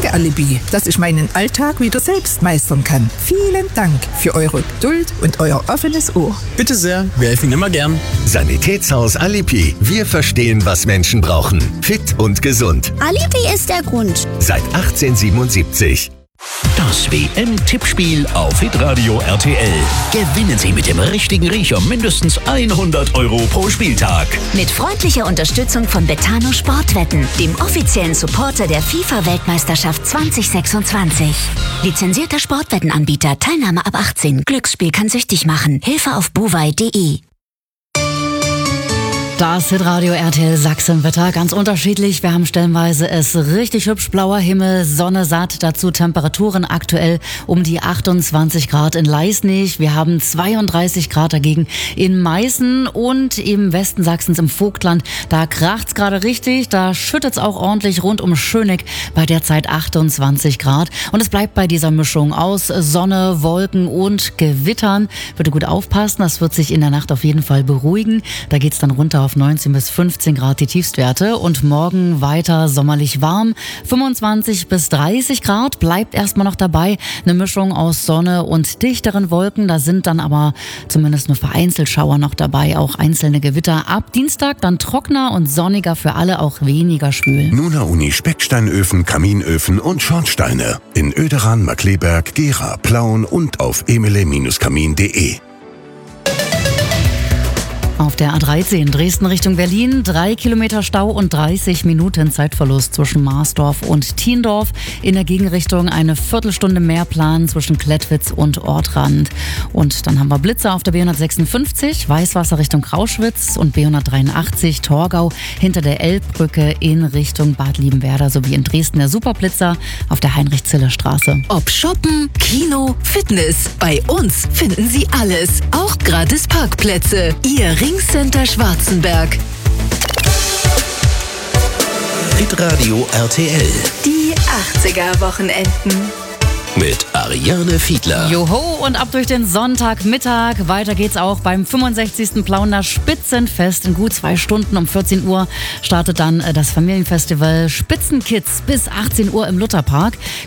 Alibi, dass ich meinen Alltag wieder selbst meistern kann. Vielen Dank für eure Geduld und euer offenes Ohr. Bitte sehr, wir helfen immer gern. Sanitätshaus Alibi. Wir verstehen, was Menschen brauchen. Fit und gesund. Alibi ist der Grund. Seit 1877. Das WM-Tippspiel auf Hitradio RTL. Gewinnen Sie mit dem richtigen Riecher mindestens 100 € pro Spieltag. Mit freundlicher Unterstützung von Betano Sportwetten, dem offiziellen Supporter der FIFA-Weltmeisterschaft 2026. Lizenzierter Sportwettenanbieter, Teilnahme ab 18. Glücksspiel kann süchtig machen. Hilfe auf buwei.de. Das Hitradio RTL Sachsen-Wetter, ganz unterschiedlich. Wir haben stellenweise es richtig hübsch, blauer Himmel, Sonne satt, dazu Temperaturen aktuell um die 28 Grad in Leisnig. Wir haben 32 Grad dagegen in Meißen und im Westen Sachsens im Vogtland. Da kracht's gerade richtig, da schüttet's auch ordentlich rund um Schöneck bei derzeit 28 Grad. Und es bleibt bei dieser Mischung aus Sonne, Wolken und Gewittern. Bitte gut aufpassen, das wird sich in der Nacht auf jeden Fall beruhigen. Da geht's dann runter auf 19 bis 15 Grad die Tiefstwerte und morgen weiter sommerlich warm. 25 bis 30 Grad bleibt erstmal noch dabei. Eine Mischung aus Sonne und dichteren Wolken. Da sind dann aber zumindest nur vereinzelt Schauer noch dabei, auch einzelne Gewitter. Ab Dienstag dann trockener und sonniger für alle, auch weniger schwül. Nuna Uni Specksteinöfen, Kaminöfen und Schornsteine. In Oederan, Markleberg, Gera, Plauen und auf emile-kamin.de. Auf der A13 Dresden Richtung Berlin 3 Kilometer Stau und 30 Minuten Zeitverlust zwischen Marsdorf und Thiendorf. In der Gegenrichtung eine Viertelstunde mehr Plan zwischen Klettwitz und Ortrand. Und dann haben wir Blitzer auf der B156, Weißwasser Richtung Krauschwitz und B183 Torgau hinter der Elbbrücke in Richtung Bad Liebenwerda sowie in Dresden der Superblitzer auf der Heinrich-Zille-Straße. Ob Shoppen, Kino, Fitness, bei uns finden Sie alles. Auch gratis Parkplätze. Ihr Ringcenter Schwarzenberg. Hitradio RTL. Die 80er-Wochenenden. Mit Ariane Fiedler. Joho, und ab durch den Sonntagmittag. Weiter geht's auch beim 65. Plauener Spitzenfest. In gut 2 Stunden um 14 Uhr startet dann das Familienfestival Spitzenkids bis 18 Uhr im Lutherpark.